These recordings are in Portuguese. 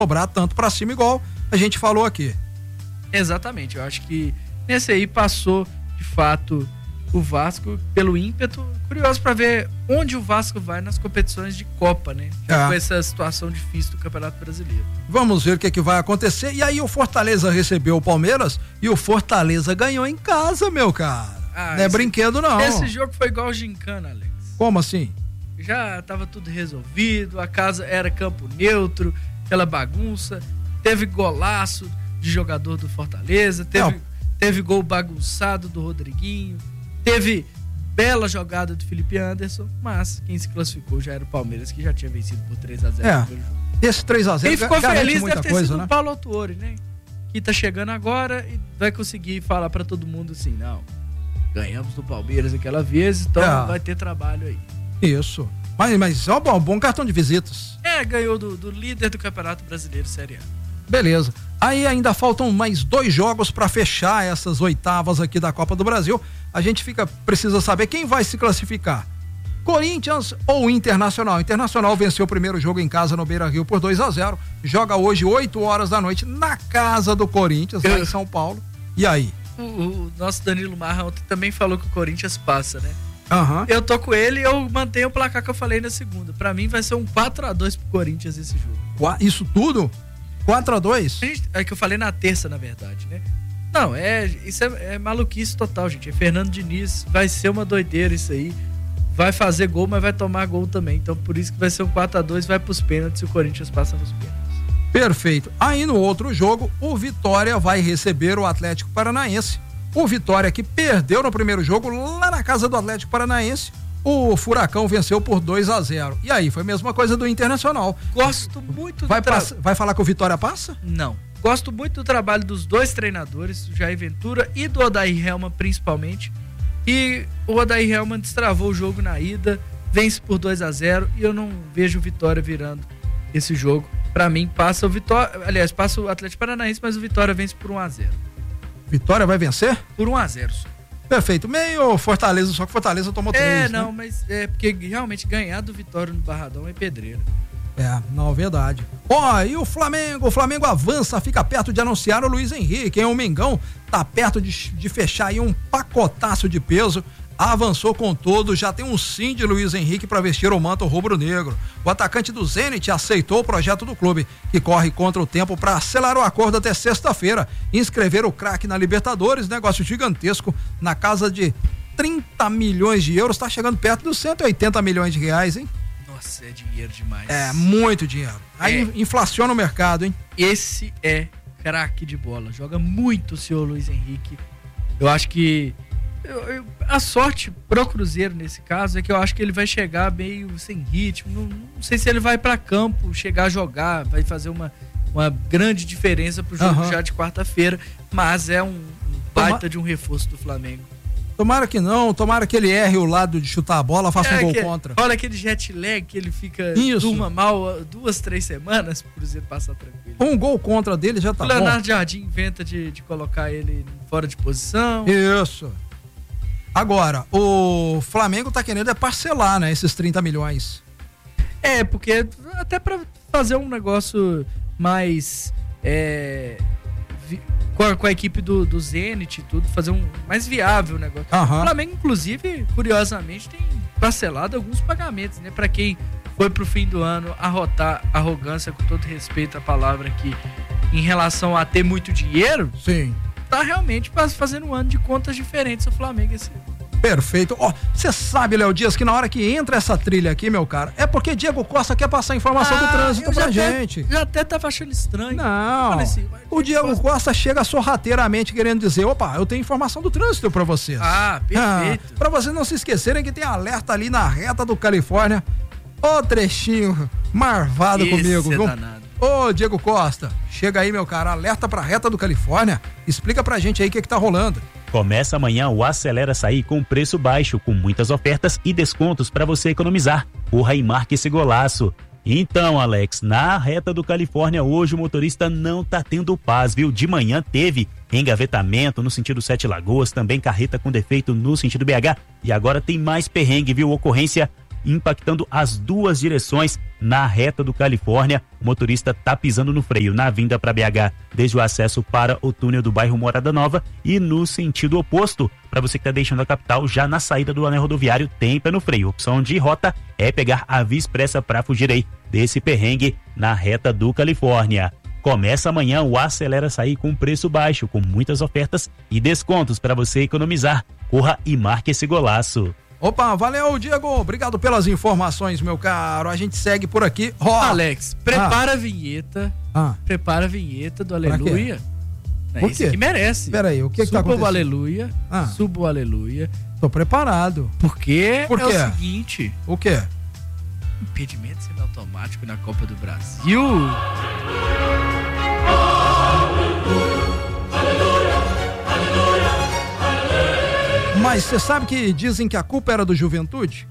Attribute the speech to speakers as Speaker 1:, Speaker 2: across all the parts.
Speaker 1: cobrar tanto pra cima igual a gente falou aqui.
Speaker 2: Exatamente, eu acho que nesse aí passou, de fato, o Vasco pelo ímpeto. Curioso para ver onde o Vasco vai nas competições de Copa, né? Com essa situação difícil do Campeonato Brasileiro.
Speaker 1: Vamos ver o que vai acontecer. E aí o Fortaleza recebeu o Palmeiras e o Fortaleza ganhou em casa, meu cara. Não é brinquedo, não.
Speaker 2: Esse jogo foi igual gincana, Alex.
Speaker 1: Como assim?
Speaker 2: Já estava tudo resolvido, a casa era campo neutro, aquela bagunça, teve golaço de jogador do Fortaleza, teve gol bagunçado do Rodriguinho, teve bela jogada do Felipe Anderson, mas quem se classificou já era o Palmeiras, que já tinha vencido por 3-0 no jogo.
Speaker 1: Esse 3-0
Speaker 2: quem ficou feliz deve ter sido
Speaker 1: né?
Speaker 2: o Paulo Autuori, né? Que tá chegando agora e vai conseguir falar pra todo mundo assim, não, ganhamos do Palmeiras aquela vez, então vai ter trabalho aí.
Speaker 1: Isso. Mas é um bom cartão de visitas.
Speaker 2: Ganhou do líder do Campeonato Brasileiro Série A.
Speaker 1: Beleza. Aí ainda faltam mais 2 jogos para fechar essas oitavas aqui da Copa do Brasil. A gente precisa saber quem vai se classificar. Corinthians ou Internacional? Internacional venceu o primeiro jogo em casa no Beira-Rio por 2-0. Joga hoje 8 horas da noite na casa do Corinthians, lá em São Paulo. E aí?
Speaker 2: O nosso Danilo Marra ontem também falou que o Corinthians passa, né?
Speaker 1: Uhum.
Speaker 2: Eu tô com ele e eu mantenho o placar que eu falei na segunda. Pra mim vai ser um 4-2 pro Corinthians esse jogo.
Speaker 1: Isso tudo? 4-2?
Speaker 2: É que eu falei na terça, na verdade, né? Não, isso é maluquice total, gente. É Fernando Diniz, vai ser uma doideira isso aí. Vai fazer gol, mas vai tomar gol também. Então por isso que vai ser um 4-2, vai pros pênaltis e o Corinthians passa nos pênaltis.
Speaker 1: Perfeito. Aí no outro jogo, o Vitória vai receber o Atlético Paranaense. O Vitória que perdeu no primeiro jogo lá na casa do Atlético Paranaense. O Furacão venceu por 2-0. E aí, foi a mesma coisa do Internacional.
Speaker 2: Gosto muito
Speaker 1: Vai falar que o Vitória passa?
Speaker 2: Não. Gosto muito do trabalho dos dois treinadores, do Jair Ventura e do Odair Hellmann, principalmente. E o Odair Hellmann destravou o jogo na ida, vence por 2-0 e eu não vejo o Vitória virando esse jogo. Pra mim, passa o Vitória. Aliás, passa o Atlético Paranaense, mas o Vitória vence por 1-0.
Speaker 1: Vitória vai vencer?
Speaker 2: Por 1-0 só.
Speaker 1: Perfeito. Meio Fortaleza, só que Fortaleza tomou 3,
Speaker 2: não,
Speaker 1: né?
Speaker 2: mas é porque realmente ganhar do Vitória no Barradão é pedreira.
Speaker 1: Não, verdade. E o Flamengo? O Flamengo avança, fica perto de anunciar o Luiz Henrique, hein? O Mengão tá perto de fechar aí um pacotaço de peso. Avançou com todo, já tem um sim de Luiz Henrique para vestir o manto rubro-negro. O atacante do Zenit aceitou o projeto do clube, que corre contra o tempo para selar o acordo até sexta-feira. Inscrever o craque na Libertadores, negócio gigantesco, na casa de 30 milhões de euros, tá chegando perto dos 180 milhões de reais, hein?
Speaker 2: Nossa, é dinheiro demais.
Speaker 1: É, muito dinheiro. Aí inflaciona o mercado, hein?
Speaker 2: Esse é craque de bola, joga muito o senhor Luiz Henrique. Eu acho que a sorte pro Cruzeiro nesse caso é que eu acho que ele vai chegar meio sem ritmo, não sei se ele vai para campo, chegar a jogar, vai fazer uma grande diferença pro jogo já de quarta-feira, mas é um baita de um reforço do Flamengo.
Speaker 1: Tomara que não, tomara que ele erre o lado de chutar a bola, faça um gol contra.
Speaker 2: Olha aquele jet lag que ele fica durma mal 2-3 semanas, pro Cruzeiro passar tranquilo.
Speaker 1: Um gol contra dele já tá bom.
Speaker 2: O Leonardo Jardim inventa de colocar ele fora de posição.
Speaker 1: Isso. Agora, o Flamengo tá querendo parcelar, né, esses 30 milhões.
Speaker 2: Porque até pra fazer um negócio mais com a equipe do Zenit e tudo, fazer um mais viável o negócio. O Flamengo, inclusive, curiosamente, tem parcelado alguns pagamentos, né? Pra quem foi pro fim do ano arrogância, com todo respeito à palavra aqui, em relação a ter muito dinheiro.
Speaker 1: Sim.
Speaker 2: Tá realmente fazendo um ano de contas diferentes o Flamengo esse ano.
Speaker 1: Perfeito. Você sabe, Léo Dias, que na hora que entra essa trilha aqui, meu cara, é porque Diego Costa quer passar informação do trânsito pra gente.
Speaker 2: Já até tava achando estranho.
Speaker 1: Não, assim, o Diego Costa chega sorrateiramente querendo dizer, eu tenho informação do trânsito pra vocês.
Speaker 2: Perfeito.
Speaker 1: Pra vocês não se esquecerem que tem alerta ali na reta do Califórnia. Trechinho marvado comigo, viu?
Speaker 2: Danado.
Speaker 1: Diego Costa, chega aí, meu cara, alerta pra reta do Califórnia, explica pra gente aí o que tá rolando.
Speaker 3: Começa amanhã o Acelera Açaí com preço baixo, com muitas ofertas e descontos para você economizar. Corra e marque esse golaço. Então, Alex, na reta do Califórnia hoje o motorista não tá tendo paz, viu? De manhã teve engavetamento no sentido Sete Lagoas, também carreta com defeito no sentido BH e agora tem mais perrengue, viu? Ocorrência impactando as duas direções na reta do Califórnia. O motorista tá pisando no freio na vinda para BH, desde o acesso para o túnel do bairro Morada Nova, e no sentido oposto, para você que tá deixando a capital, já na saída do anel rodoviário, tem pé no freio. Opção de rota é pegar a Via Expressa para fugir aí desse perrengue na reta do Califórnia. Começa amanhã o Acelera Açaí com preço baixo, com muitas ofertas e descontos para você economizar. Corra e marque esse golaço.
Speaker 1: Opa, valeu, Diego. Obrigado pelas informações, meu caro. A gente segue por aqui.
Speaker 2: Alex, prepara a vinheta. Prepara a vinheta do Aleluia.
Speaker 1: Por quê?
Speaker 2: Esse que merece.
Speaker 1: Peraí, o que tá acontecendo?
Speaker 2: Suba o Aleluia. Suba o Aleluia.
Speaker 1: Tô preparado.
Speaker 2: Porque
Speaker 1: Por quê?
Speaker 2: É o seguinte.
Speaker 1: O quê?
Speaker 2: Impedimento semiautomático na Copa do Brasil.
Speaker 1: Mas você sabe que dizem que a culpa era do Juventude?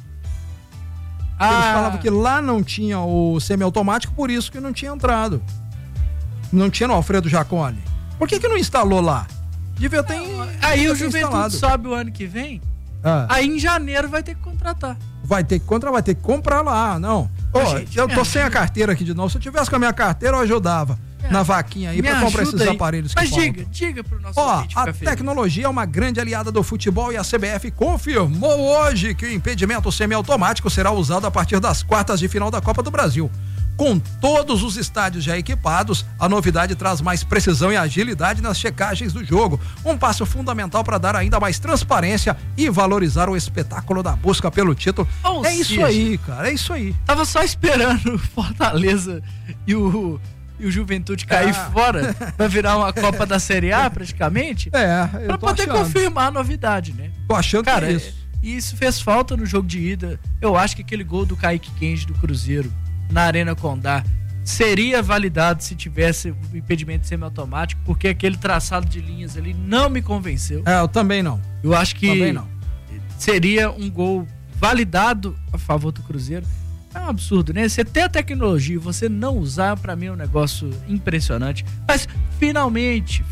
Speaker 1: Eles falavam que lá não tinha o semiautomático, por isso que não tinha entrado. Não tinha no Alfredo Jaconi. Por que não instalou lá? Devia ter.
Speaker 2: Aí o Juventude sobe o ano que vem. Aí em janeiro vai ter que contratar.
Speaker 1: Vai ter que comprar lá, não. Eu tô sem a carteira aqui de novo. Se eu tivesse com a minha carteira, eu ajudava na vaquinha aí pra comprar esses aparelhos.
Speaker 2: Mas diga pro nosso ouvinte.
Speaker 1: A tecnologia é uma grande aliada do futebol e a CBF confirmou hoje que o impedimento semiautomático será usado a partir das quartas de final da Copa do Brasil. Com todos os estádios já equipados, a novidade traz mais precisão e agilidade nas checagens do jogo. Um passo fundamental para dar ainda mais transparência e valorizar o espetáculo da busca pelo título. Isso aí, cara, é isso aí.
Speaker 2: Tava só esperando o Fortaleza e o Juventude cair fora pra virar uma Copa da Série A, praticamente.
Speaker 1: Pra
Speaker 2: poder confirmar a novidade, né?
Speaker 1: Tô achando que é isso.
Speaker 2: E isso fez falta no jogo de ida. Eu acho que aquele gol do Kaique Kenji do Cruzeiro na Arena Condá seria validado se tivesse o impedimento semiautomático, porque aquele traçado de linhas ali não me convenceu.
Speaker 1: Eu também não.
Speaker 2: Eu acho que seria um gol validado a favor do Cruzeiro. É um absurdo, né? Você ter a tecnologia e você não usar, pra mim é um negócio impressionante. Mas finalmente,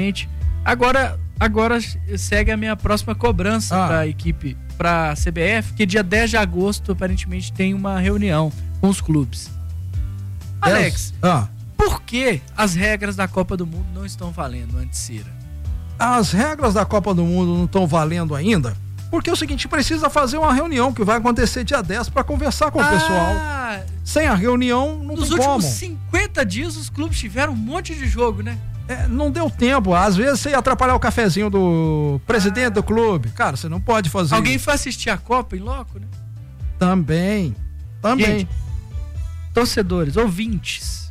Speaker 2: agora segue a minha próxima cobrança pra equipe, pra CBF, que dia 10 de agosto aparentemente tem uma reunião com os clubes. Alex, por que as regras da Copa do Mundo não estão valendo antes, Cira?
Speaker 1: As regras da Copa do Mundo não estão valendo ainda? Porque é o seguinte, precisa fazer uma reunião que vai acontecer dia 10 para conversar com o pessoal. Sem a reunião, não tem como.
Speaker 2: Nos últimos 50 dias, os clubes tiveram um monte de jogo, né?
Speaker 1: Não deu tempo. Às vezes você ia atrapalhar o cafezinho do presidente do clube. Cara, você não pode fazer.
Speaker 2: Alguém foi assistir a Copa em loco, né?
Speaker 1: Também.
Speaker 2: Gente, torcedores, ouvintes,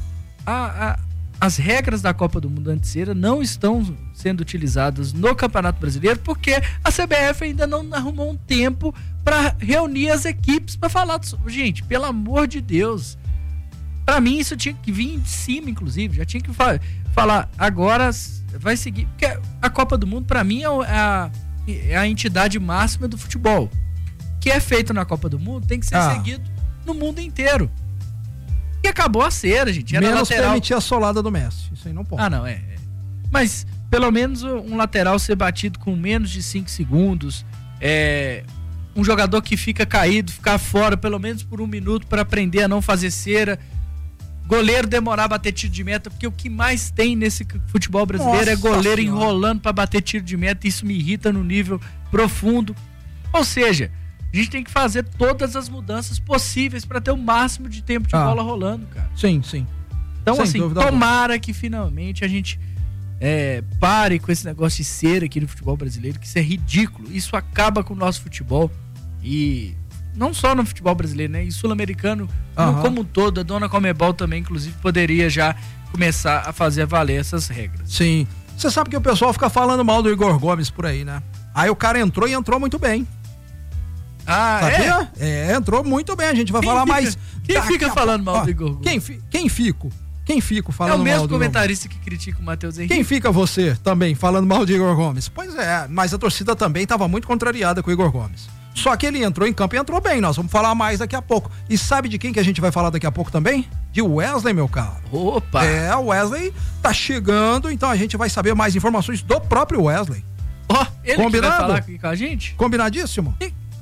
Speaker 2: as regras da Copa do Mundo anteira não estão sendo utilizadas no Campeonato Brasileiro porque a CBF ainda não arrumou um tempo para reunir as equipes para falar. Gente, pelo amor de Deus, para mim isso tinha que vir de cima, inclusive, já tinha que falar, agora vai seguir, porque a Copa do Mundo para mim é a entidade máxima do futebol. O que é feito na Copa do Mundo tem que ser seguido no mundo inteiro. E acabou a cera, gente. Era
Speaker 1: menos
Speaker 2: lateral.
Speaker 1: permitir a solada do Messi. Isso aí não pode.
Speaker 2: Não, Mas, pelo menos, um lateral ser batido com menos de 5 segundos. Um jogador que fica caído, ficar fora pelo menos por 1 minuto para aprender a não fazer cera. Goleiro demorar a bater tiro de meta, porque o que mais tem nesse futebol brasileiro é goleiro enrolando para bater tiro de meta. Isso me irrita no nível profundo. Ou seja, a gente tem que fazer todas as mudanças possíveis para ter o máximo de tempo de bola rolando, cara.
Speaker 1: Sim.
Speaker 2: Então, tomara que finalmente a gente pare com esse negócio de cera aqui no futebol brasileiro, que isso é ridículo. Isso acaba com o nosso futebol. E não só no futebol brasileiro, né? E sul-americano como um todo. A dona Comebol também, inclusive, poderia já começar a fazer valer essas regras.
Speaker 1: Sim. Você sabe que o pessoal fica falando mal do Igor Gomes por aí, né? Aí o cara entrou muito bem. Sabia? Entrou muito bem. A gente vai falar mais.
Speaker 2: Quem fica falando mal do Igor Gomes?
Speaker 1: Quem fico falando mal do Igor Gomes?
Speaker 2: É o mesmo comentarista que critica o Matheus Henrique.
Speaker 1: Quem fica você também falando mal de Igor Gomes? Pois é, mas a torcida também estava muito contrariada com o Igor Gomes. Só que ele entrou em campo e entrou bem. Nós vamos falar mais daqui a pouco. E sabe de quem que a gente vai falar daqui a pouco também? De Wesley, meu caro.
Speaker 2: Opa!
Speaker 1: O Wesley tá chegando, então a gente vai saber mais informações do próprio Wesley.
Speaker 2: Ele combinado? Que vai falar aqui com a gente?
Speaker 1: Combinadíssimo?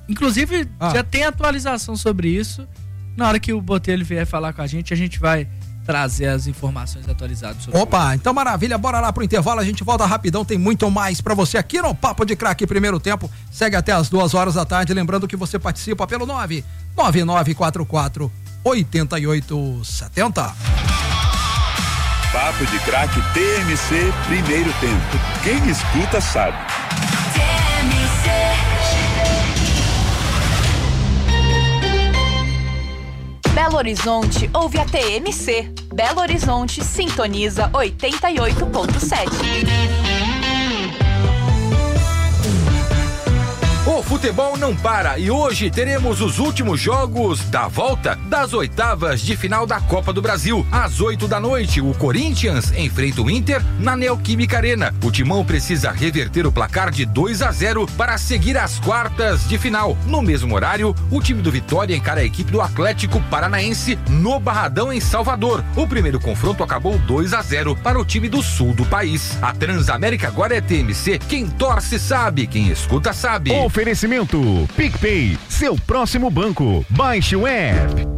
Speaker 2: Inclusive, já tem atualização sobre isso. Na hora que o Botelho vier falar com a gente vai trazer as informações atualizadas sobre
Speaker 1: Opa, então maravilha, bora lá pro intervalo, a gente volta rapidão, tem muito mais pra você aqui no Papo de Craque Primeiro Tempo, segue até as 2h da tarde, lembrando que você participa pelo 99944-8870.
Speaker 4: Papo de Craque TMC Primeiro Tempo, quem escuta sabe.
Speaker 5: Belo Horizonte ouve a TMC. Belo Horizonte sintoniza 88.7.
Speaker 6: O futebol não para e hoje teremos os últimos jogos da volta das oitavas de final da Copa do Brasil. Às 20h, o Corinthians enfrenta o Inter na Neoquímica Arena. O Timão precisa reverter o placar de 2-0 para seguir as quartas de final. No mesmo horário, o time do Vitória encara a equipe do Atlético Paranaense no Barradão, em Salvador. O primeiro confronto acabou 2-0 para o time do sul do país. A Transamérica agora é TMC. Quem torce sabe, quem escuta sabe.
Speaker 7: Oferecimento PicPay, seu próximo banco. Baixe o app.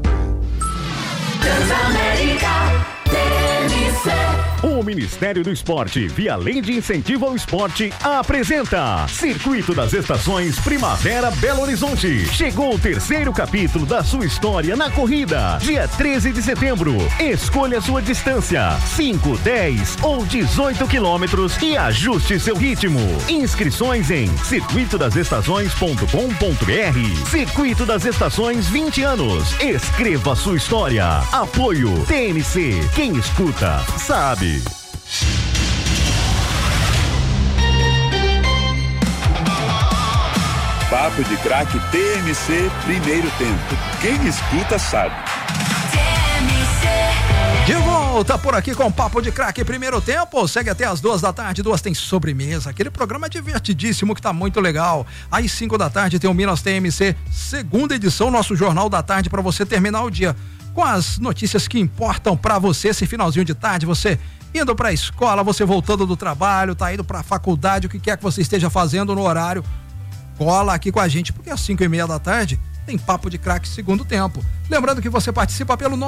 Speaker 8: Transamérica TMC.
Speaker 7: O Ministério do Esporte, via Lei de Incentivo ao Esporte, apresenta Circuito das Estações Primavera Belo Horizonte. Chegou o terceiro capítulo da sua história na corrida. Dia 13 de setembro. Escolha sua distância: 5, 10 ou 18 quilômetros e ajuste seu ritmo. Inscrições em circuitodasestações.com.br. Circuito das Estações 20 anos. Escreva sua história. Apoio TNC. Quem escuta sabe.
Speaker 4: Papo de Craque TMC Primeiro Tempo, quem escuta sabe.
Speaker 1: De volta por aqui com o Papo de Craque Primeiro Tempo, segue até as 2h da tarde, 2 tem sobremesa, aquele programa divertidíssimo que tá muito legal. Às 5h tem o Minas TMC, segunda edição, nosso Jornal da Tarde, para você terminar o dia com as notícias que importam para você, esse finalzinho de tarde, você indo pra escola, você voltando do trabalho, tá indo pra faculdade, o que quer que você esteja fazendo no horário, cola aqui com a gente, porque às 5h30 tem Papo de Craque Segundo Tempo. Lembrando que você participa pelo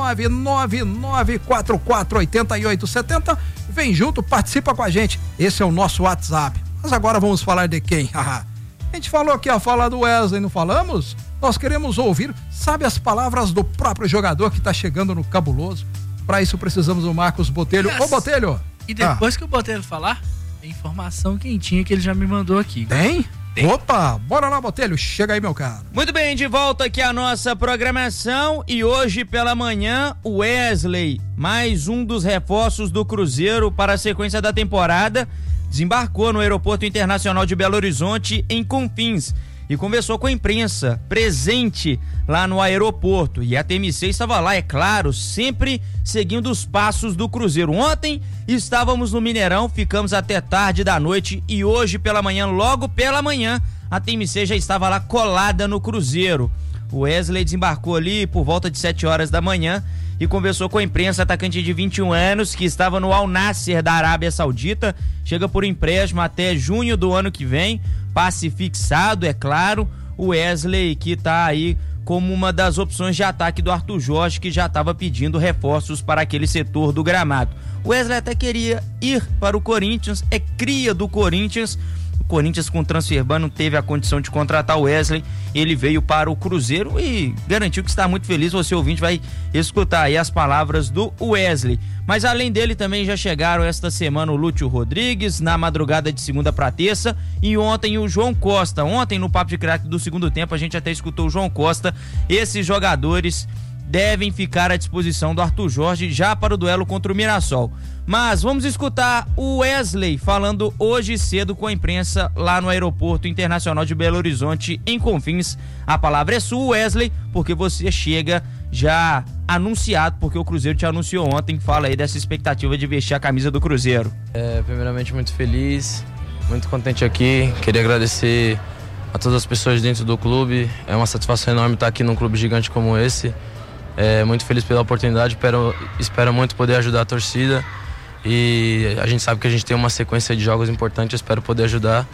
Speaker 1: 999448870, vem junto, participa com a gente, esse é o nosso WhatsApp. Mas agora vamos falar de quem? A gente falou que ia falar do Wesley, não falamos? Nós queremos ouvir, sabe, as palavras do próprio jogador que tá chegando no Cabuloso. Para isso precisamos do Marcos Botelho. Ô, Botelho!
Speaker 2: E depois que o Botelho falar, tem informação quentinha que ele já me mandou aqui.
Speaker 1: Tem? Opa, bora lá, Botelho, chega aí, meu caro.
Speaker 9: Muito bem, de volta aqui a nossa programação e hoje pela manhã, o Wesley, mais um dos reforços do Cruzeiro para a sequência da temporada, desembarcou no Aeroporto Internacional de Belo Horizonte, em Confins, e conversou com a imprensa presente lá no aeroporto. E a TMC estava lá, é claro, sempre seguindo os passos do Cruzeiro. Ontem estávamos no Mineirão, ficamos até tarde da noite e hoje pela manhã, logo pela manhã, a TMC já estava lá colada no Cruzeiro. O Wesley desembarcou ali por volta de 7h da manhã e conversou com a imprensa, atacante de 21 anos, que estava no Al Nassr da Arábia Saudita, chega por empréstimo até junho do ano que vem, passe fixado, é claro. O Wesley que tá aí como uma das opções de ataque do Arthur Jorge, que já estava pedindo reforços para aquele setor do gramado. O Wesley até queria ir para o Corinthians, é cria do Corinthians. O Corinthians com o transfer ban não teve a condição de contratar o Wesley, ele veio para o Cruzeiro e garantiu que está muito feliz. Você ouvinte vai escutar aí as palavras do Wesley. Mas além dele também já chegaram esta semana o Lúcio Rodrigues, na madrugada de segunda para terça, e ontem o João Costa. Ontem no Papo de Craque do segundo tempo a gente até escutou o João Costa. Esses jogadores devem ficar à disposição do Arthur Jorge já para o duelo contra o Mirassol. Mas vamos escutar o Wesley falando hoje cedo com a imprensa lá no Aeroporto Internacional de Belo Horizonte, em Confins. A palavra é sua, Wesley, porque você chega já anunciado, porque o Cruzeiro te anunciou ontem. Fala aí dessa expectativa de vestir a camisa do Cruzeiro.
Speaker 10: Primeiramente muito feliz, muito contente aqui. Queria agradecer a todas as pessoas dentro do clube. É uma satisfação enorme estar aqui num clube gigante como esse. Muito feliz pela oportunidade, espero muito poder ajudar a torcida e a gente sabe que a gente tem uma sequência de jogos importantes, espero poder ajudar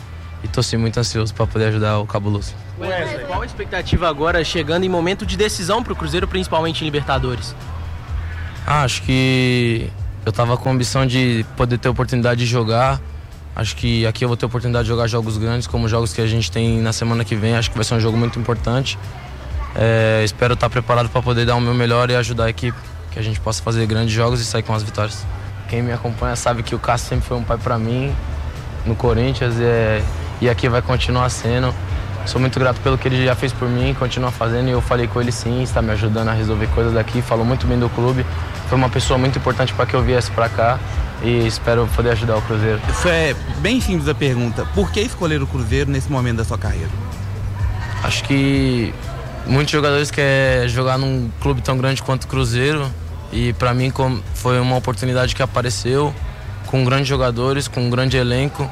Speaker 10: e tô sim muito ansioso para poder ajudar o Cabuloso.
Speaker 11: Wesley, qual a expectativa agora chegando em momento de decisão para o Cruzeiro, principalmente em Libertadores?
Speaker 10: Acho que eu tava com a ambição de poder ter a oportunidade de jogar. Acho que aqui eu vou ter a oportunidade de jogar jogos grandes, como jogos que a gente tem na semana que vem. Acho que vai ser um jogo muito importante. Espero estar preparado para poder dar o meu melhor e ajudar a equipe, que a gente possa fazer grandes jogos e sair com as vitórias. Quem me acompanha sabe que o Cássio sempre foi um pai para mim no Corinthians e aqui vai continuar sendo. Sou muito grato pelo que ele já fez por mim, continua fazendo, e eu falei com ele sim, está me ajudando a resolver coisas daqui, falou muito bem do clube, foi uma pessoa muito importante para que eu viesse para cá e espero poder ajudar o Cruzeiro.
Speaker 12: Isso é bem simples a pergunta, por que escolher o Cruzeiro nesse momento da sua carreira?
Speaker 10: Acho que muitos jogadores querem jogar num clube tão grande quanto o Cruzeiro e para mim foi uma oportunidade que apareceu com grandes jogadores, com um grande elenco.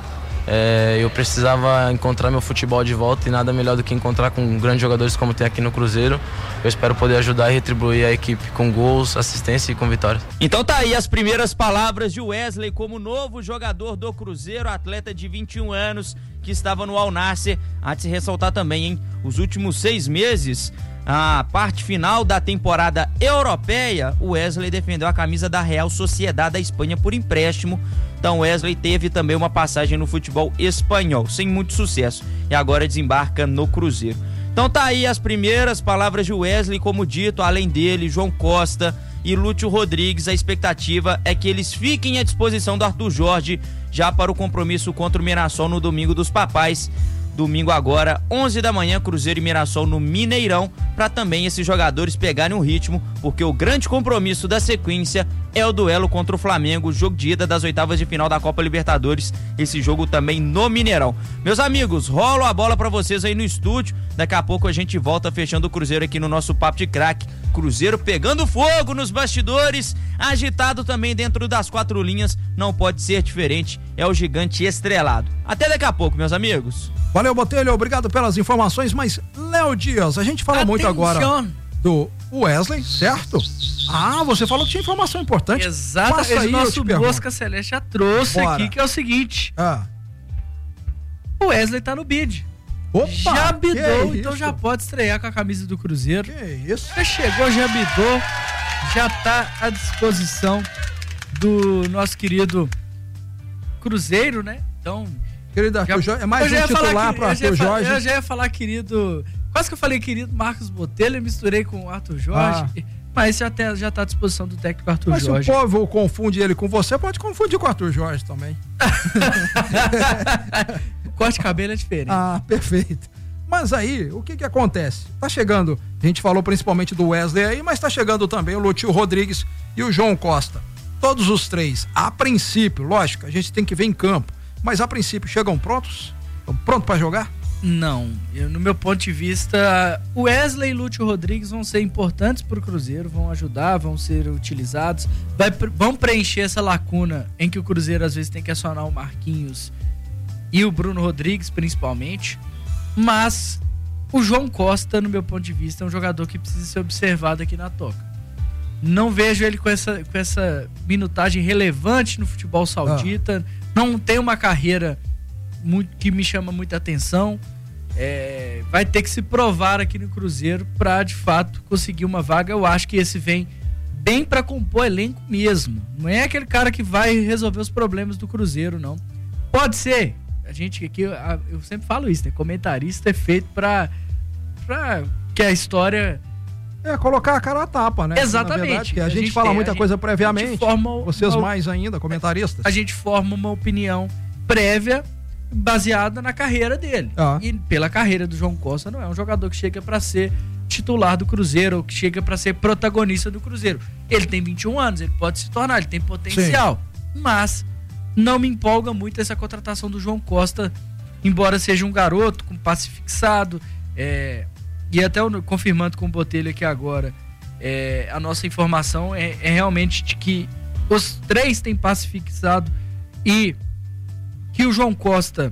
Speaker 10: Eu precisava encontrar meu futebol de volta e nada melhor do que encontrar com grandes jogadores como tem aqui no Cruzeiro. Eu espero poder ajudar e retribuir a equipe com gols, assistência e com vitórias.
Speaker 9: Então tá aí as primeiras palavras de Wesley como novo jogador do Cruzeiro, atleta de 21 anos que estava no Al Nassr. Há de se ressaltar também, hein? Os últimos 6 meses, a parte final da temporada europeia, o Wesley defendeu a camisa da Real Sociedad da Espanha por empréstimo. Então Wesley teve também uma passagem no futebol espanhol, sem muito sucesso, e agora desembarca no Cruzeiro. Então tá aí as primeiras palavras de Wesley, como dito, além dele, João Costa e Lúcio Rodrigues, a expectativa é que eles fiquem à disposição do Arthur Jorge já para o compromisso contra o Mirassol no Domingo dos Papais. Domingo agora, 11 da manhã, Cruzeiro e Mirassol no Mineirão, para também esses jogadores pegarem o ritmo, porque o grande compromisso da sequência é o duelo contra o Flamengo, jogo de ida das oitavas de final da Copa Libertadores, esse jogo também no Mineirão. Meus amigos, rolo a bola para vocês aí no estúdio, daqui a pouco a gente volta fechando o Cruzeiro aqui no nosso Papo de Craque. Cruzeiro pegando fogo nos bastidores, agitado também dentro das 4 linhas, não pode ser diferente, é o gigante estrelado. Até daqui a pouco, meus amigos.
Speaker 1: Valeu, Botelho, obrigado pelas informações, mas Léo Dias, a gente fala muito agora do Wesley, certo? Ah, você falou que tinha informação importante.
Speaker 2: Exatamente, o nosso Mosca Celeste já trouxe aqui, que é o seguinte. O Wesley tá no bid.
Speaker 1: Opa,
Speaker 2: já bidou, então já pode estrear com a camisa do Cruzeiro.
Speaker 1: Que isso?
Speaker 2: Já chegou, já bidou, já tá à disposição do nosso querido Cruzeiro, né? Então...
Speaker 1: Querido Arthur Jorge, é mais um titular para Arthur Jorge.
Speaker 2: Eu já ia falar querido, quase que eu falei querido Marcos Botelho, eu misturei com o Arthur Jorge, mas já tá à disposição do técnico Arthur Jorge.
Speaker 1: Mas se o povo confunde ele com você, pode confundir com o Arthur Jorge também.
Speaker 2: O corte de cabelo é diferente.
Speaker 1: Ah, perfeito. Mas aí, o que acontece? Tá chegando, a gente falou principalmente do Wesley aí, mas tá chegando também o Lúcio Rodrigues e o João Costa. Todos os 3, a princípio, lógico, a gente tem que ver em campo. Mas a princípio chegam prontos? Estão prontos para jogar?
Speaker 2: Não, no meu ponto de vista, o Wesley e Lúcio Rodrigues vão ser importantes para o Cruzeiro, vão ajudar, vão ser utilizados, vão preencher essa lacuna em que o Cruzeiro às vezes tem que acionar o Marquinhos e o Bruno Rodrigues principalmente, mas o João Costa, no meu ponto de vista, é um jogador que precisa ser observado aqui na toca. Não vejo ele com essa minutagem relevante no futebol saudita, não tem uma carreira que me chama muita atenção, vai ter que se provar aqui no Cruzeiro para de fato conseguir uma vaga. Eu acho que esse vem bem para compor elenco mesmo, não é aquele cara que vai resolver os problemas do Cruzeiro, não. Pode ser, a gente aqui, eu sempre falo isso, né? Comentarista é feito para que a história...
Speaker 1: colocar a cara à tapa, né?
Speaker 2: Exatamente.
Speaker 1: Na verdade, a gente fala muita coisa previamente, vocês mais ainda, comentaristas.
Speaker 2: A gente forma uma opinião prévia baseada na carreira dele. E pela carreira do João Costa, não é um jogador que chega para ser titular do Cruzeiro ou que chega para ser protagonista do Cruzeiro. Ele tem 21 anos, ele pode se tornar, ele tem potencial. Sim. Mas não me empolga muito essa contratação do João Costa, embora seja um garoto com passe fixado, e até confirmando com o Botelho aqui agora, a nossa informação é realmente de que os 3 têm passe fixado e que o João Costa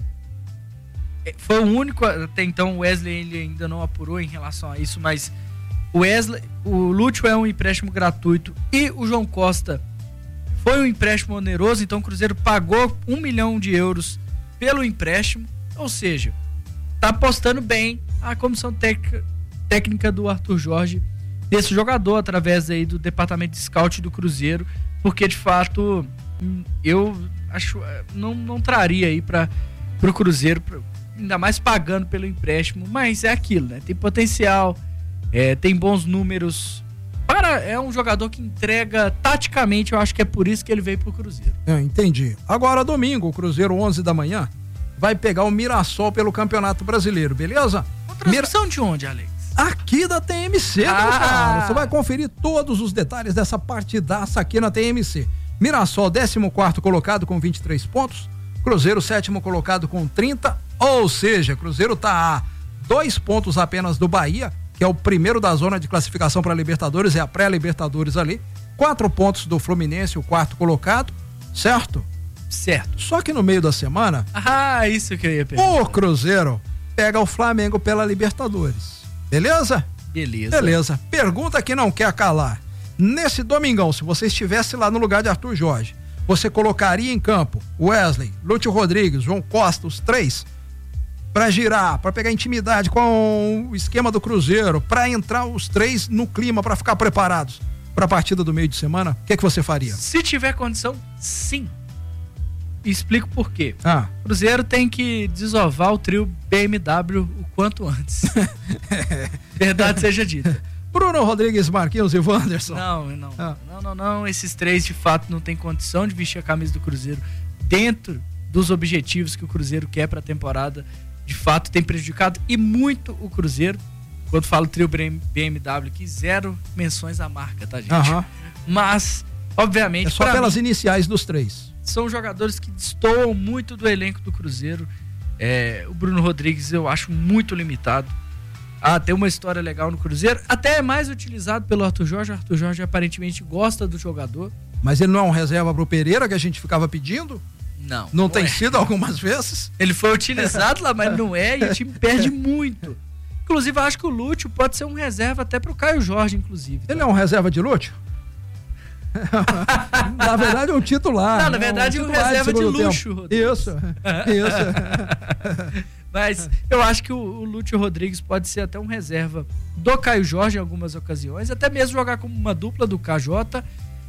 Speaker 2: foi o único, até então o Wesley ele ainda não apurou em relação a isso, mas o Lúcio é um empréstimo gratuito e o João Costa foi um empréstimo oneroso, então o Cruzeiro pagou 1 milhão de euros pelo empréstimo, Ou seja, tá apostando bem a comissão técnica do Arthur Jorge desse jogador, através aí do departamento de scout do Cruzeiro, porque de fato eu acho não traria aí pro Cruzeiro, ainda mais pagando pelo empréstimo, mas é aquilo, né? Tem potencial, tem bons números, é um jogador que entrega taticamente, eu acho que é por isso que ele veio pro Cruzeiro.
Speaker 1: Entendi. Agora domingo, o Cruzeiro 11 da manhã vai pegar o Mirassol pelo Campeonato Brasileiro, beleza?
Speaker 2: Transmissão de onde, Alex?
Speaker 1: Aqui da TMC, cara. Você vai conferir todos os detalhes dessa partidaça aqui na TMC. Mirassol, 14º colocado com 23 pontos. Cruzeiro, 7º colocado com 30. Ou seja, Cruzeiro tá a 2 pontos apenas do Bahia, que é o primeiro da zona de classificação para Libertadores, é a pré-Libertadores ali. 4 pontos do Fluminense, o 4º colocado, certo?
Speaker 2: Certo.
Speaker 1: Só que no meio da semana...
Speaker 2: isso que eu ia perguntar.
Speaker 1: O Cruzeiro pega o Flamengo pela Libertadores. Beleza? Beleza. Pergunta que não quer calar. Nesse domingão, se você estivesse lá no lugar de Arthur Jorge, você colocaria em campo Wesley, Lúcio Rodrigues, João Costa, os 3, pra girar, pra pegar intimidade com o esquema do Cruzeiro, pra entrar os 3 no clima, pra ficar preparados pra partida do meio de semana? O que você faria?
Speaker 2: Se tiver condição, sim. E explico por quê.
Speaker 1: O
Speaker 2: Cruzeiro tem que desovar o trio BMW o quanto antes. Verdade seja dita.
Speaker 1: Bruno Rodrigues, Marquinhos e Wanderson.
Speaker 2: Não. Esses 3 de fato não tem condição de vestir a camisa do Cruzeiro dentro dos objetivos que o Cruzeiro quer para a temporada. De fato tem prejudicado e muito o Cruzeiro. Quando falo trio BMW aqui, 0 menções à marca, tá, gente? Mas, obviamente...
Speaker 1: É só pelas iniciais dos 3.
Speaker 2: São jogadores que destoam muito do elenco do Cruzeiro. O Bruno Rodrigues eu acho muito limitado. Tem uma história legal no Cruzeiro. Até é mais utilizado pelo Arthur Jorge. O Arthur Jorge aparentemente gosta do jogador.
Speaker 1: Mas ele não é um reserva pro Pereira que a gente ficava pedindo? Não tem sido algumas vezes?
Speaker 2: Ele foi utilizado lá, mas não é. E o time perde muito. Inclusive eu acho que o Lúcio pode ser um reserva até pro Caio Jorge, inclusive.
Speaker 1: Ele é um reserva de Lúcio? Na verdade é um titular.
Speaker 2: Na verdade é um reserva de luxo.
Speaker 1: Isso.
Speaker 2: Mas eu acho que o Lúcio Rodrigues pode ser até um reserva do Caio Jorge em algumas ocasiões, até mesmo jogar como uma dupla do KJ.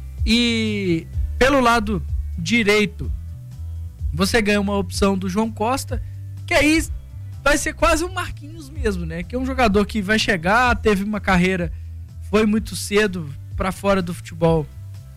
Speaker 2: E pelo lado direito você ganha uma opção do João Costa, que aí vai ser quase um Marquinhos mesmo, né? Que é um jogador que vai chegar, teve uma carreira, foi muito cedo para fora do futebol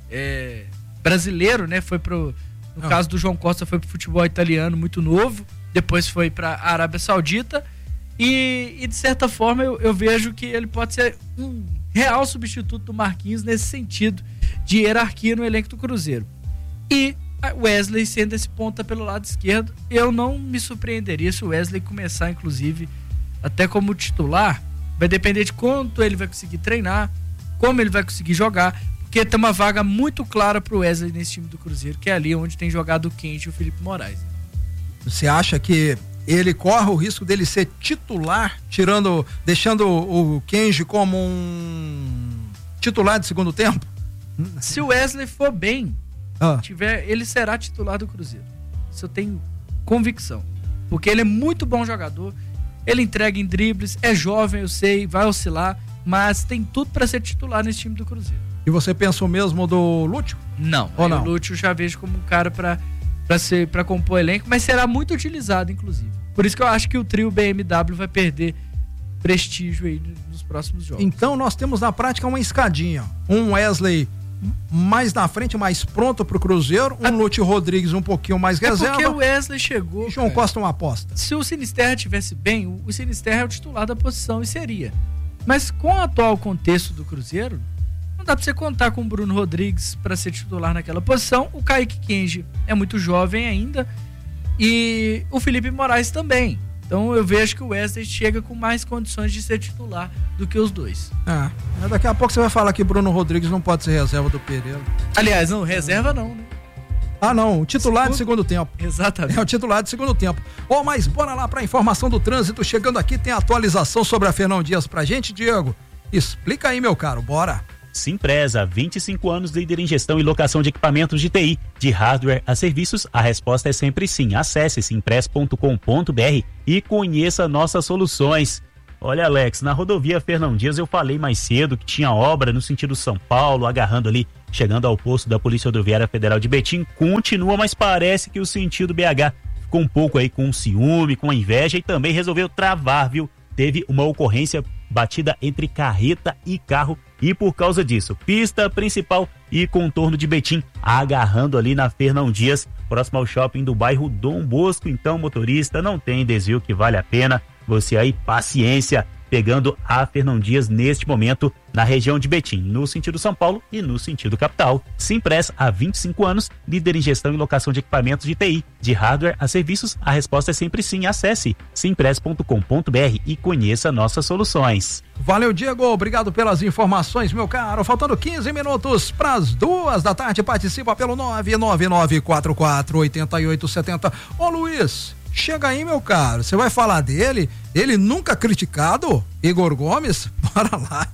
Speaker 2: brasileiro, né? Foi no caso do João Costa, foi pro futebol italiano muito novo, depois foi pra Arábia Saudita e de certa forma eu vejo que ele pode ser um real substituto do Marquinhos nesse sentido de hierarquia no elenco do Cruzeiro. E Wesley sendo esse ponta pelo lado esquerdo, eu não me surpreenderia se o Wesley começar inclusive até como titular. Vai depender de quanto ele vai conseguir treinar, como ele vai conseguir jogar, porque tem uma vaga muito clara pro Wesley nesse time do Cruzeiro, que é ali onde tem jogado o Kenji e o Felipe Moraes.
Speaker 1: Você acha que ele corre o risco dele ser titular, deixando o Kenji como um titular de segundo tempo?
Speaker 2: Se o Wesley for bem, ele será titular do Cruzeiro. Isso eu tenho convicção, porque ele é muito bom jogador, ele entrega em dribles, é jovem, eu sei, vai oscilar, mas tem tudo para ser titular nesse time do Cruzeiro.
Speaker 1: E você pensa o mesmo do Lúcio?
Speaker 2: Não.
Speaker 1: Ou não?
Speaker 2: O Lúcio já vejo como um cara para compor elenco, mas será muito utilizado, inclusive. Por isso que eu acho que o trio BMW vai perder prestígio aí nos próximos jogos.
Speaker 1: Então nós temos na prática uma escadinha. Um Wesley mais na frente, mais pronto pro Cruzeiro, um Lúcio Rodrigues um pouquinho mais reserva.
Speaker 2: Porque o Wesley chegou.
Speaker 1: E João Costa uma aposta.
Speaker 2: Se o Sinisterra tivesse bem, o Sinisterra é o titular da posição e seria. Mas com o atual contexto do Cruzeiro, não dá pra você contar com o Bruno Rodrigues para ser titular naquela posição. O Kaique Kenji é muito jovem ainda e o Felipe Moraes também. Então eu vejo que o Wesley chega com mais condições de ser titular do que os dois.
Speaker 1: Daqui a pouco você vai falar que Bruno Rodrigues não pode ser reserva do Pereira.
Speaker 2: Aliás, não, reserva não, né?
Speaker 1: Não, o titular de segundo tempo.
Speaker 2: Exatamente.
Speaker 1: É o titular de segundo tempo. Mas bora lá pra informação do trânsito. Chegando aqui tem atualização sobre a Fernão Dias pra gente, Diego. Explica aí, meu caro, bora.
Speaker 3: Simpresa, 25 anos, líder em gestão e locação de equipamentos de TI, de hardware a serviços, a resposta é sempre sim. Acesse simpress.com.br e conheça nossas soluções. Olha, Alex, na rodovia Fernão Dias eu falei mais cedo que tinha obra no sentido São Paulo, agarrando ali, chegando ao posto da Polícia Rodoviária Federal de Betim. Continua, mas parece que o sentido BH ficou um pouco aí com ciúme, com inveja e também resolveu travar, viu? Teve uma ocorrência batida entre carreta e carro e por causa disso, pista principal e contorno de Betim agarrando ali na Fernão Dias, próximo ao shopping do bairro Dom Bosco. Então, motorista, não tem desvio que vale a pena, você aí, paciência, pegando a Fernão Dias neste momento na região de Betim, no sentido São Paulo e no sentido capital. Simpress, há 25 anos, líder em gestão e locação de equipamentos de TI, de hardware a serviços, a resposta é sempre sim. Acesse simpress.com.br e conheça nossas soluções.
Speaker 1: Valeu, Diego, obrigado pelas informações, meu caro. Faltando 15 minutos para as 2:00, participa pelo 999448870. Ô Luiz, chega aí, meu caro, você vai falar dele? Ele nunca criticado? Igor Gomes? Bora lá.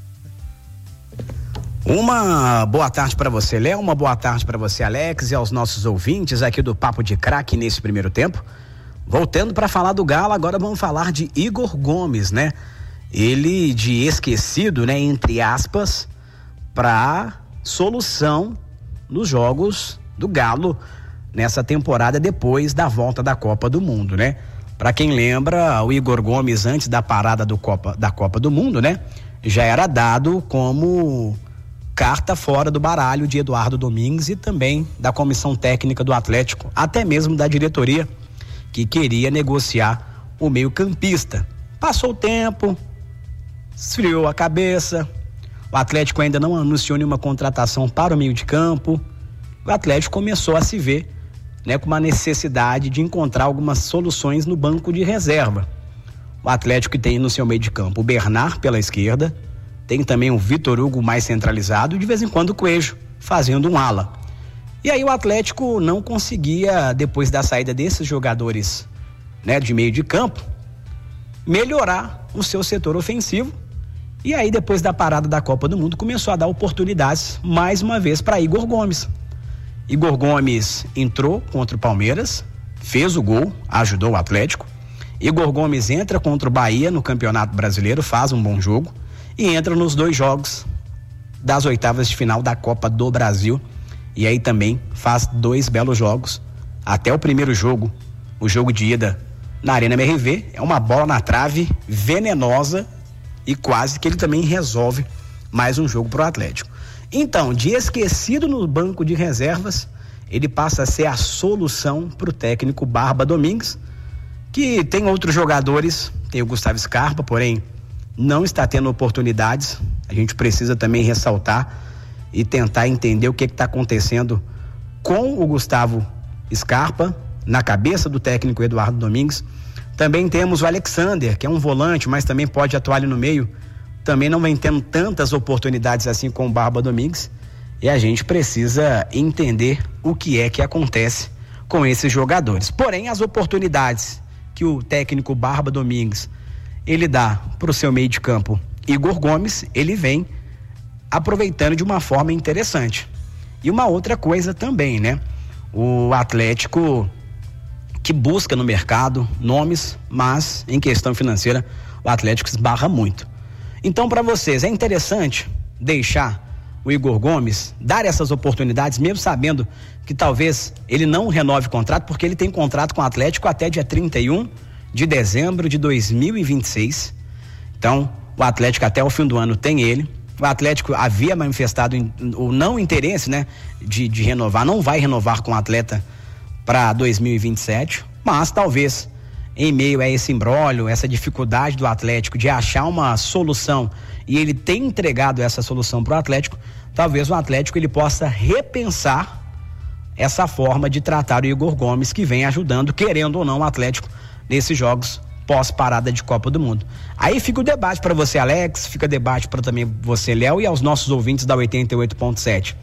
Speaker 13: Uma boa tarde para você, Léo, uma boa tarde para você, Alex, e aos nossos ouvintes aqui do Papo de Craque nesse primeiro tempo. Voltando para falar do Galo, agora vamos falar de Igor Gomes, né? Ele de esquecido, né, entre aspas, para solução nos jogos do Galo nessa temporada depois da volta da Copa do Mundo, né? Para quem lembra, o Igor Gomes antes da parada da Copa do Mundo, né, já era dado como carta fora do baralho de Eduardo Domingues e também da comissão técnica do Atlético, até mesmo da diretoria que queria negociar o meio-campista. Passou o tempo, esfriou a cabeça, o Atlético ainda não anunciou nenhuma contratação para o meio de campo. O Atlético começou a se ver, né, com uma necessidade de encontrar algumas soluções no banco de reserva. O Atlético tem no seu meio de campo o Bernard pela esquerda, tem também o Vitor Hugo mais centralizado e de vez em quando o Coelho fazendo um ala. E aí o Atlético não conseguia, depois da saída desses jogadores, né, de meio de campo, melhorar o seu setor ofensivo. E aí depois da parada da Copa do Mundo começou a dar oportunidades mais uma vez para Igor Gomes. Igor Gomes entrou contra o Palmeiras, fez o gol, ajudou o Atlético. Igor Gomes entra contra o Bahia no Campeonato Brasileiro, faz um bom jogo e entra nos 2 jogos das oitavas de final da Copa do Brasil e aí também faz 2 belos jogos. Até o primeiro jogo, o jogo de ida na Arena MRV, é uma bola na trave venenosa e quase que ele também resolve mais um jogo pro Atlético. Então, de esquecido no banco de reservas, ele passa a ser a solução pro técnico Barba Domingues, que tem outros jogadores, tem o Gustavo Scarpa, porém não está tendo oportunidades. A gente precisa também ressaltar e tentar entender o que está acontecendo com o Gustavo Scarpa, na cabeça do técnico Eduardo Domingues. Também temos o Alexander, que é um volante, mas também pode atuar ali no meio. Também não vem tendo tantas oportunidades assim com o Barba Domingues. E a gente precisa entender o que é que acontece com esses jogadores. Porém, as oportunidades que o técnico Barba Domingues ele dá para o seu meio de campo Igor Gomes, ele vem aproveitando de uma forma interessante. E uma outra coisa também, né? O Atlético que busca no mercado nomes, mas em questão financeira o Atlético esbarra muito. Então, para vocês, é interessante deixar o Igor Gomes dar essas oportunidades, mesmo sabendo que talvez ele não renove o contrato, porque ele tem contrato com o Atlético até dia 31 de dezembro de 2026. Então, o Atlético até o fim do ano tem ele. O Atlético havia manifestado o não interesse, né, de renovar, não vai renovar com o atleta para 2027, mas talvez em meio a esse imbróglio, essa dificuldade do Atlético de achar uma solução e ele tem entregado essa solução para o Atlético, talvez o Atlético ele possa repensar essa forma de tratar o Igor Gomes, que vem ajudando, querendo ou não, o Atlético nesses jogos pós-parada de Copa do Mundo. Aí fica o debate para você, Alex, fica debate para também você, Léo, e aos nossos ouvintes da 88.7.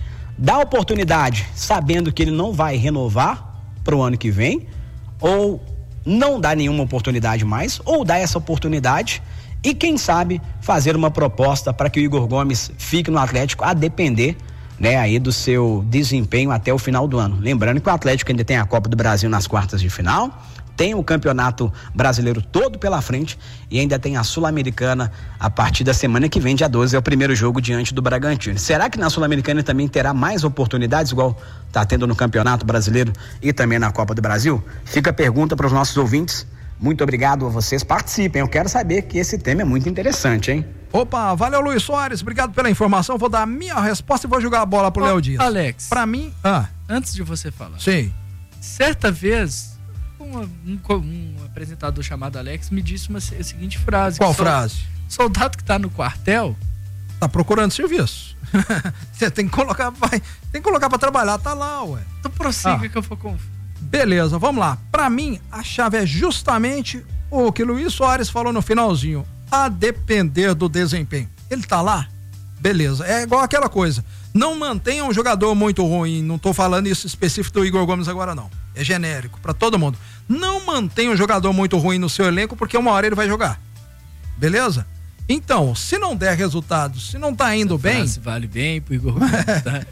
Speaker 13: Dá oportunidade sabendo que ele não vai renovar para o ano que vem, ou não dá nenhuma oportunidade mais, ou dá essa oportunidade e quem sabe fazer uma proposta para que o Igor Gomes fique no Atlético, a depender, né, aí do seu desempenho até o final do ano. Lembrando que o Atlético ainda tem a Copa do Brasil nas quartas de final, tem o Campeonato Brasileiro todo pela frente e ainda tem a Sul-Americana a partir da semana que vem, dia 12, é o primeiro jogo diante do Bragantino. Será que na Sul-Americana também terá mais oportunidades, igual está tendo no Campeonato Brasileiro e também na Copa do Brasil? Fica a pergunta para os nossos ouvintes. Muito obrigado a vocês, participem, eu quero saber que esse tema é muito interessante, hein?
Speaker 1: Opa, valeu, Luiz Soares, obrigado pela informação, vou dar a minha resposta e vou jogar a bola pro Léo Dias.
Speaker 2: Alex,
Speaker 1: pra mim,
Speaker 2: antes de você falar.
Speaker 1: Sim.
Speaker 2: Certa vez, um apresentador chamado Alex me disse a seguinte frase.
Speaker 1: Qual frase?
Speaker 2: Soldado que tá no quartel
Speaker 1: tá procurando serviço. Você tem que colocar, tem que colocar pra trabalhar, tá lá, ué.
Speaker 2: Então prossiga que eu vou confiar.
Speaker 1: Beleza, vamos lá. Pra mim, a chave é justamente o que Luiz Soares falou no finalzinho. A depender do desempenho. Ele tá lá? Beleza. É igual aquela coisa. Não mantenha um jogador muito ruim. Não tô falando isso específico do Igor Gomes agora, não. É genérico, pra todo mundo. Não mantenha um jogador muito ruim no seu elenco, porque uma hora ele vai jogar. Beleza? Então, se não der resultado, se não tá indo bem...
Speaker 2: vale bem pro Igor Gomes, tá?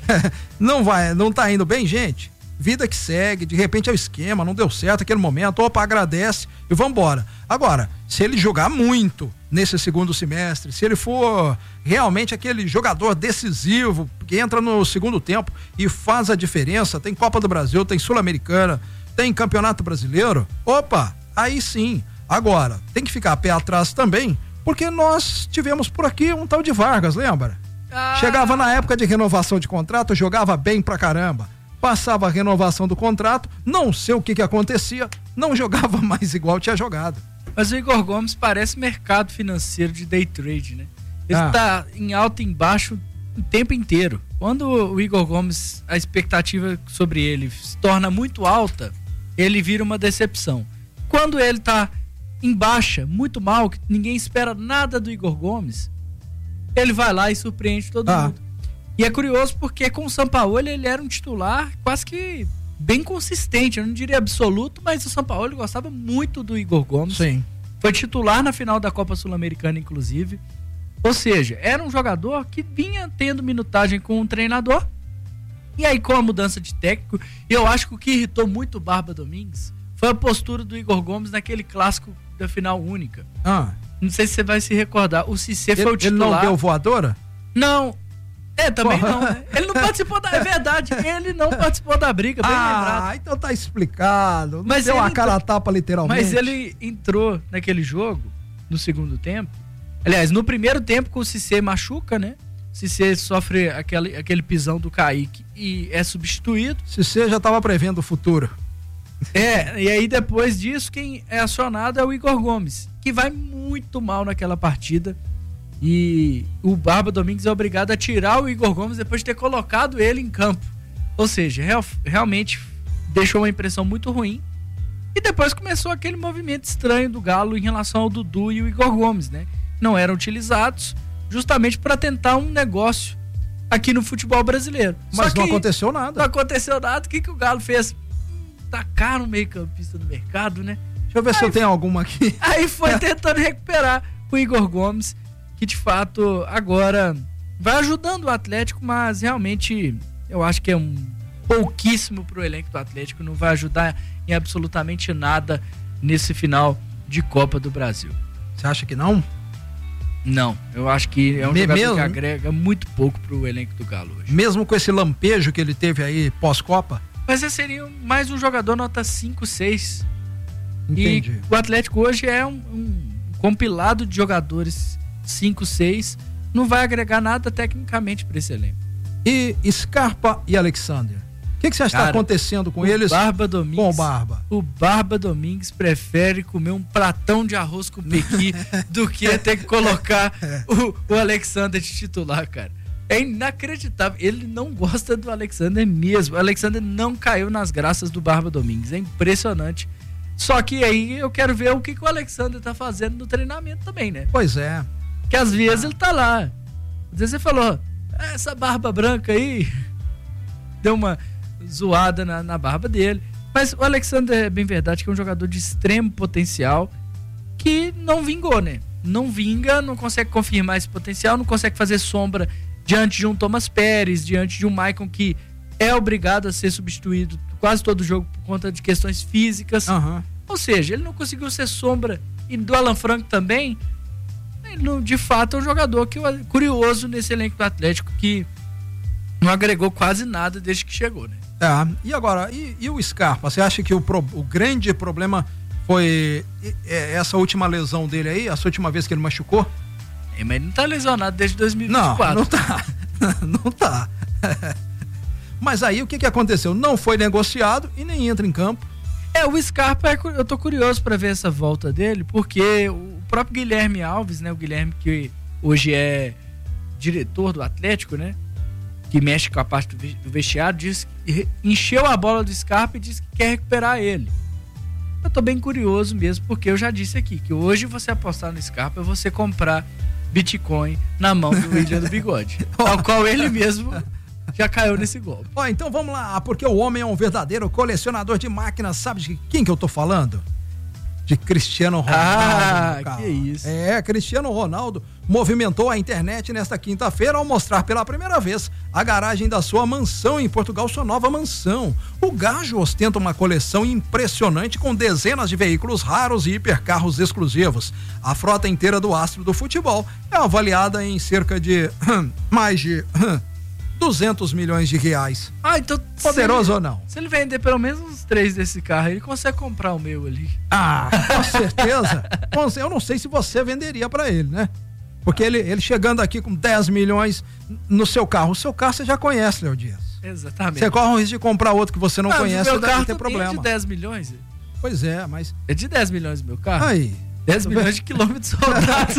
Speaker 1: não tá indo bem, gente. Vida que segue, de repente é o esquema, não deu certo aquele momento, opa, agradece e vambora. Agora, se ele jogar muito nesse segundo semestre, se ele for realmente aquele jogador decisivo, que entra no segundo tempo e faz a diferença, tem Copa do Brasil, tem Sul-Americana, tem Campeonato Brasileiro, opa, aí sim. Agora, tem que ficar pé atrás também, porque nós tivemos por aqui um tal de Vargas, lembra? Chegava na época de renovação de contrato, jogava bem pra caramba. Passava a renovação do contrato, não sei o que acontecia, não jogava mais igual tinha jogado.
Speaker 2: Mas o Igor Gomes parece mercado financeiro de day trade, né? Ele tá em alta e embaixo o tempo inteiro. Quando o Igor Gomes, a expectativa sobre ele se torna muito alta, ele vira uma decepção. Quando ele tá em baixa, muito mal, que ninguém espera nada do Igor Gomes, ele vai lá e surpreende todo mundo. E é curioso porque com o Sampaoli ele era um titular quase que bem consistente, eu não diria absoluto, mas o Sampaoli gostava muito do Igor Gomes.
Speaker 1: Sim.
Speaker 2: Foi titular na final da Copa Sul-Americana, inclusive. Ou seja, era um jogador que vinha tendo minutagem com um treinador. E aí, com a mudança de técnico, eu acho que o que irritou muito o Barba Domingues foi a postura do Igor Gomes naquele clássico da final única. Não sei se você vai se recordar. O Cissé foi o titular.
Speaker 1: Ele não deu voadora?
Speaker 2: Não. Também não, né? Ele não participou da... É verdade, ele não participou da briga, bem lembrado.
Speaker 1: Então tá explicado. Não
Speaker 2: mas
Speaker 1: deu uma cara a tapa, literalmente.
Speaker 2: Mas ele entrou naquele jogo, no segundo tempo. Aliás, no primeiro tempo, com o Cissé machuca, né? O Cissé sofre aquele pisão do Kaique e é substituído.
Speaker 1: Cissé já tava prevendo o futuro.
Speaker 2: E aí depois disso, quem é acionado é o Igor Gomes, que vai muito mal naquela partida. E o Barba Domingues é obrigado a tirar o Igor Gomes depois de ter colocado ele em campo. Ou seja, realmente deixou uma impressão muito ruim. E depois começou aquele movimento estranho do Galo em relação ao Dudu e o Igor Gomes, né? Não eram utilizados justamente para tentar um negócio aqui no futebol brasileiro.
Speaker 1: Mas não aconteceu nada.
Speaker 2: Não aconteceu nada. O que o Galo fez? Tacaram o meio-campista do mercado, né?
Speaker 1: Deixa eu ver se eu tenho alguma aqui.
Speaker 2: Aí foi tentando recuperar o Igor Gomes, que de fato agora vai ajudando o Atlético, mas realmente eu acho que é um pouquíssimo pro elenco do Atlético, não vai ajudar em absolutamente nada nesse final de Copa do Brasil.
Speaker 1: Você acha que não?
Speaker 2: Não, eu acho que é um jogador que agrega muito pouco pro elenco do Galo hoje.
Speaker 1: Mesmo com esse lampejo que ele teve aí pós-Copa?
Speaker 2: Mas esse seria mais um jogador nota 5, 6.
Speaker 1: Entendi.
Speaker 2: E o Atlético hoje é um compilado de jogadores 5, 6, não vai agregar nada tecnicamente para esse elenco.
Speaker 1: E Scarpa e Alexander? O que você acha que está acontecendo com eles?
Speaker 2: Barba Domingues,
Speaker 1: com o Barba.
Speaker 2: O Barba Domingues prefere comer um pratão de arroz com pequi do que ter que colocar o Alexander de titular, cara. É inacreditável. Ele não gosta do Alexander mesmo. O Alexander não caiu nas graças do Barba Domingues. É impressionante. Só que aí eu quero ver o que o Alexander tá fazendo no treinamento também, né?
Speaker 1: Pois é.
Speaker 2: Que às vezes ele tá lá. Às vezes você falou, essa barba branca aí, deu uma zoada na barba dele. Mas o Alexander, é bem verdade, que é um jogador de extremo potencial que não vingou, né? não vinga, não consegue confirmar esse potencial, não consegue fazer sombra diante de um Thomas Pérez, diante de um Maicon que é obrigado a ser substituído quase todo jogo por conta de questões físicas. Ou seja, ele não conseguiu ser sombra. E do Alan Franco também, ele, de fato, é um jogador que é curioso nesse elenco do Atlético, que não agregou quase nada desde que chegou, né?
Speaker 1: E agora, e o Scarpa? Você acha que o grande problema foi essa última lesão dele aí, essa última vez que ele machucou?
Speaker 2: Mas ele não tá lesionado desde 2024.
Speaker 1: Não tá. Não tá. Mas aí o que aconteceu? Não foi negociado e nem entra em campo.
Speaker 2: O Scarpa, eu tô curioso para ver essa volta dele, porque o próprio Guilherme Alves, né? O Guilherme que hoje é diretor do Atlético, né? Que mexe com a parte do vestiário, disse que encheu a bola do Scarpa e disse que quer recuperar ele. Eu tô bem curioso mesmo, porque eu já disse aqui que hoje você apostar no Scarpa é você comprar Bitcoin na mão do William do Bigode, ao qual ele mesmo já caiu nesse golpe.
Speaker 1: Então vamos lá, porque o homem é um verdadeiro colecionador de máquinas. Sabe de quem que eu tô falando? De Cristiano Ronaldo.
Speaker 2: Que isso.
Speaker 1: Cristiano Ronaldo movimentou a internet nesta quinta-feira ao mostrar pela primeira vez a garagem da sua mansão em Portugal, sua nova mansão. O gajo ostenta uma coleção impressionante com dezenas de veículos raros e hipercarros exclusivos. A frota inteira do astro do futebol é avaliada em cerca de mais de 200 milhões de reais.
Speaker 2: Então
Speaker 1: poderoso ou não?
Speaker 2: Se ele vender pelo menos uns 3 desse carro, ele consegue comprar o meu ali.
Speaker 1: Com certeza. Eu não sei se você venderia pra ele, né? Porque ele chegando aqui com 10 milhões no seu carro. O seu carro você já conhece, Léo Dias.
Speaker 2: Exatamente.
Speaker 1: Você corre o risco de comprar outro que você não conhece,
Speaker 2: meu carro
Speaker 1: ter problema.
Speaker 2: É de 10 milhões?
Speaker 1: Pois é, mas...
Speaker 2: É de 10 milhões o meu carro?
Speaker 1: Aí.
Speaker 2: 10 milhões de quilômetros rodados.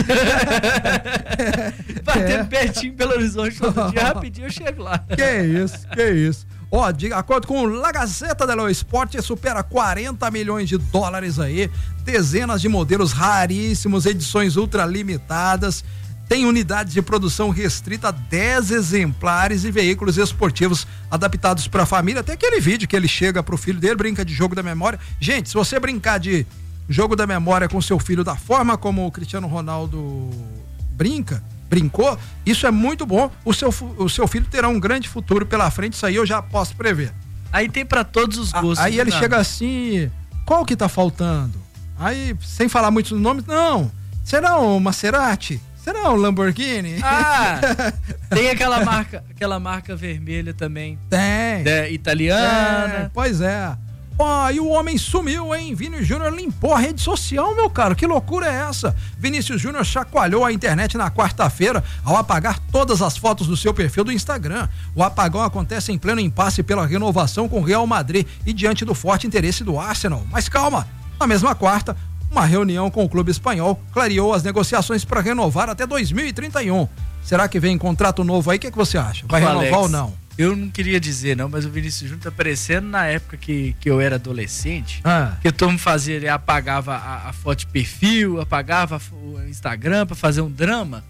Speaker 2: Batendo pertinho em Belo Horizonte todo dia, rapidinho eu chego lá.
Speaker 1: Que isso. De acordo com La Gazzetta dello Sport, supera 40 milhões de dólares aí, dezenas de modelos raríssimos, edições ultralimitadas, tem unidades de produção restrita a 10 exemplares e veículos esportivos adaptados para a família. Tem aquele vídeo que ele chega pro filho dele, brinca de jogo da memória. Gente, se você brincar de jogo da memória com seu filho da forma como o Cristiano Ronaldo brincou, isso é muito bom. O seu filho terá um grande futuro pela frente, isso aí eu já posso prever.
Speaker 2: Aí tem pra todos os gostos.
Speaker 1: Aí ele chega assim, qual que tá faltando? Aí, sem falar muito dos nomes, não, será um Maserati? Será um Lamborghini?
Speaker 2: Tem aquela marca vermelha também.
Speaker 1: Tem.
Speaker 2: Italiana.
Speaker 1: Pois é. E o homem sumiu, hein? Vinícius Júnior limpou a rede social, meu caro. Que loucura é essa? Vinícius Júnior chacoalhou a internet na quarta-feira ao apagar todas as fotos do seu perfil do Instagram. O apagão acontece em pleno impasse pela renovação com o Real Madrid e diante do forte interesse do Arsenal. Mas calma, na mesma quarta, uma reunião com o clube espanhol clareou as negociações para renovar até 2031. Será que vem contrato novo aí? O que você acha? Vai renovar, Alex, ou não?
Speaker 2: Eu não queria dizer não, mas o Vinícius Júnior tá parecendo na época que eu era adolescente, que todo mundo fazia, ele apagava a foto de perfil, apagava o Instagram pra fazer um drama.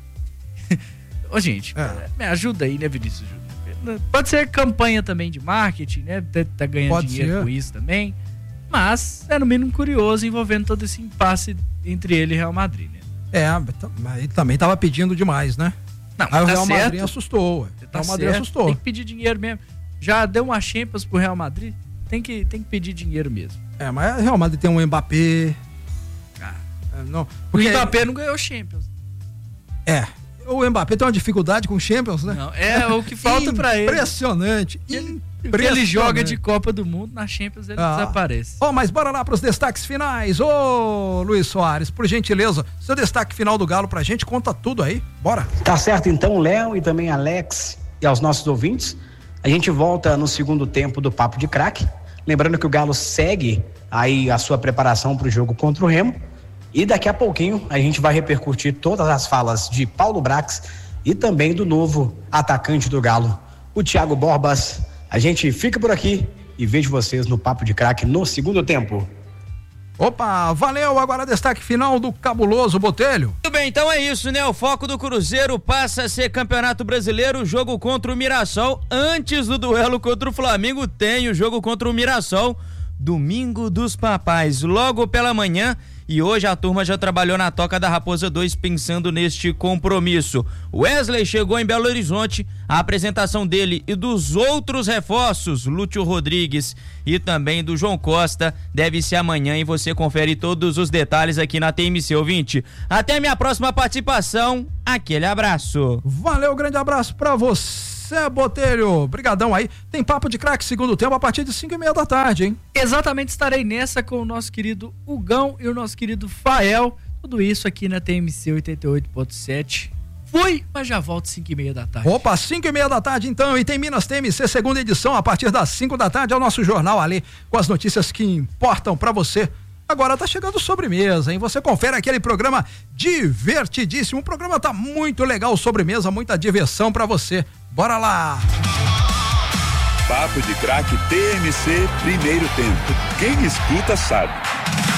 Speaker 2: Gente, me ajuda aí, né, Vinícius Júnior? Pode ser campanha também de marketing, né? Tá ganhando dinheiro com isso também, mas é no mínimo curioso envolvendo todo esse impasse entre ele e Real Madrid, né?
Speaker 1: Mas ele também tava pedindo demais, né?
Speaker 2: Não,
Speaker 1: aí o Real Madrid assustou. Real Madrid assustou.
Speaker 2: Tem que pedir dinheiro mesmo. Já deu uma Champions pro Real Madrid, tem que pedir dinheiro mesmo.
Speaker 1: Mas o Real Madrid tem um Mbappé. Não, porque...
Speaker 2: O Mbappé não ganhou Champions.
Speaker 1: O Mbappé tem uma dificuldade com Champions, né?
Speaker 2: Não, é o que falta pra ele.
Speaker 1: Impressionante.
Speaker 2: Ele joga de Copa do Mundo, na Champions ele desaparece.
Speaker 1: Mas bora lá pros destaques finais. Luiz Soares, por gentileza, seu destaque final do Galo pra gente, conta tudo aí, bora.
Speaker 13: Tá certo então, Léo e também Alex e aos nossos ouvintes, a gente volta no segundo tempo do Papo de Craque, lembrando que o Galo segue aí a sua preparação pro jogo contra o Remo e daqui a pouquinho a gente vai repercutir todas as falas de Paulo Brax e também do novo atacante do Galo, o Thiago Borbas. A gente fica por aqui e vejo vocês no Papo de Craque no segundo tempo.
Speaker 1: Valeu, agora destaque final do cabuloso Botelho.
Speaker 9: Tudo bem, então é isso, né? O foco do Cruzeiro passa a ser Campeonato Brasileiro, jogo contra o Mirassol. Antes do duelo contra o Flamengo tem o jogo contra o Mirassol, Domingo dos Papais, logo pela manhã. E hoje a turma já trabalhou na Toca da Raposa 2 pensando neste compromisso. Wesley chegou em Belo Horizonte, a apresentação dele e dos outros reforços, Lúcio Rodrigues e também do João Costa, deve ser amanhã e você confere todos os detalhes aqui na TMC, ouvinte. Até minha próxima participação, aquele abraço.
Speaker 1: Valeu, grande abraço pra você, Botelho. Brigadão aí. Tem Papo de Craque segundo tempo a partir de 5:30 da tarde, hein?
Speaker 2: Exatamente, estarei nessa com o nosso querido Hugão e o nosso querido Fael. Tudo isso aqui na TMC 88.7. Fui, mas já volto 5:30 da tarde.
Speaker 1: Opa, 5:30 da tarde então, e tem Minas TMC segunda edição a partir das 5 da tarde, é o nosso jornal ali com as notícias que importam pra você. Agora tá chegando sobremesa, hein? Você confere aquele programa divertidíssimo. O programa tá muito legal, sobremesa, muita diversão pra você. Bora lá!
Speaker 4: Papo de Craque TMC, primeiro tempo. Quem escuta sabe.